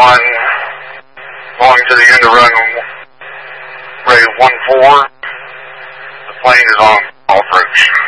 1, going to the end of runway 14. The plane is on approach.